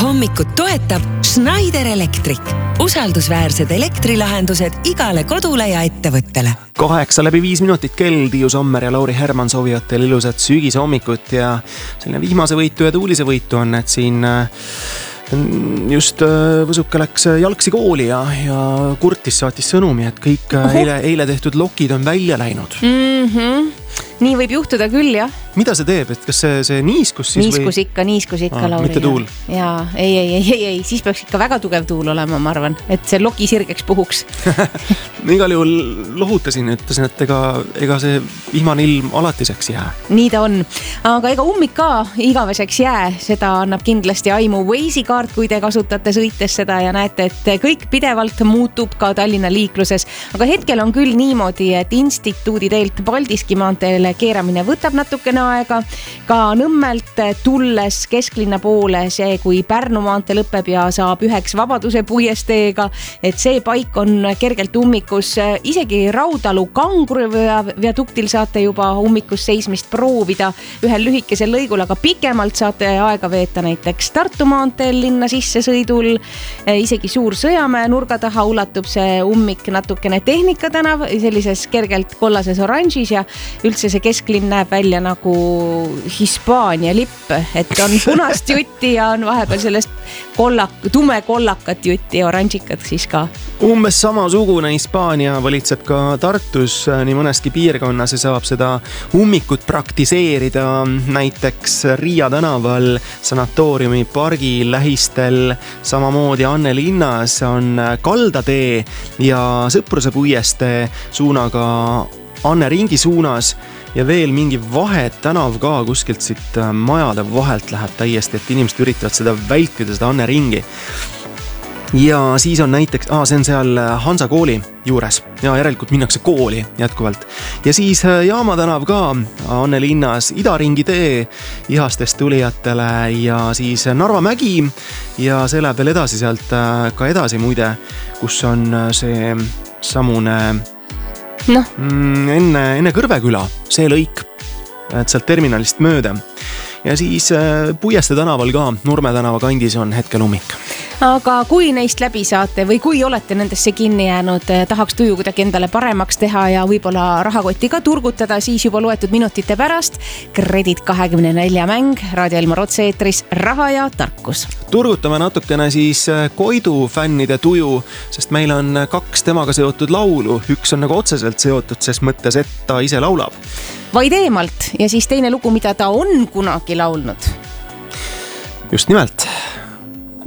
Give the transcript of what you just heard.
Hommikut toetab Schneider Electric. Usaldusväärsed elektrilahendused igale kodule ja ettevõttele. 8:05 kell. Tiiu Sommer ja Lauri Herman soovivad teil ilusat sügise hommikut ja selline vihmase võitu ja tuulise võitu on, et siin just Võsuke läks jalgsi kooli ja kurtis saatis sõnumi, et kõik eile tehtud lokid on välja läinud. Nii võib juhtuda küll, jah. Mida see teeb, et kas see niiskus siis niiskus ikka, Lauri. Mitte tuul? Jaa, ei, siis peaks ikka väga tugev tuul olema, ma arvan, et see loki sirgeks puhuks. Igal juhul lohutasin, ütlesin, et ega see vihmane ilm alatiseks jää. Nii ta on, aga ega ummik ka igaveseks jää, seda annab kindlasti aimu Waze'i kaart, kui te kasutate sõites seda ja näete, et kõik pidevalt muutub ka Tallinna liikluses. Aga hetkel on küll niimoodi, et instituudi teelt Paldiski maanteele keeramine võtab natukene aega, ka Nõmmelt tulles kesklinna poole, see kui Pärnu maantee lõpeb ja saab üheks Vabaduse puiesteega, et see paik on kergelt ummikus, isegi Raudalu Kanguri viaduktil saate juba ummikus seismist proovida ühel lühikesel lõigul, aga pikemalt saate aega veeta näiteks Tartu maanteel linna sisse sõidul, isegi Suur-Sõjamäe nurga taha ulatub see ummik natukene Tehnika tänav, sellises kergelt kollases oranžis ja üldse see kesklinn näeb välja nagu Hispaania lipp, et on punast jutti ja on vahepeal sellest tume kollakat jutti ja oranžikat siis ka. Umbes samasugune Hispaania valitseb ka Tartus nii mõneski piirkonnas ja saab seda ummikut praktiseerida näiteks Riia tänaval, Sanatooriumi pargi lähistel, samamoodi Anne linnas on Kaldatee ja Sõpruse puiestee suunaga Anne ringi suunas ja veel mingi Vahet tänav ka kuskilt siit majade vahelt läheb täiesti, et inimesed üritavad seda vältida, seda Anne ringi. Ja siis on näiteks, see on seal Hansa kooli juures ja järelikult minnakse kooli jätkuvalt. Ja siis Jaama tänav ka Anne linnas, Idaringi tee ihastest tulijatele ja siis Narva mägi ja see läheb veel edasi sealt ka edasi muide, kus on see samune enne Kõrveküla, see lõik, et sealt terminalist mööda. Ja siis Puieste tänaval ka, Nurme tänava kandis on hetkel ummik. Aga kui neist läbi saate või kui olete nendesse kinni jäänud, tahaks tuju kuidagi endale paremaks teha ja võib-olla rahakotti ka turgutada, siis juba loetud minutite pärast Kredit 24 mäng, Raadio Elmar otse-eetris Raha ja tarkus. Turgutame natukene siis Koidu fännide tuju, sest meil on 2 temaga seotud laulu. Üks on nagu otseselt seotud, ses mõttes, et ta ise laulab. Vaid eemalt ja siis teine lugu, mida ta on kunagi laulnud. Just nimelt.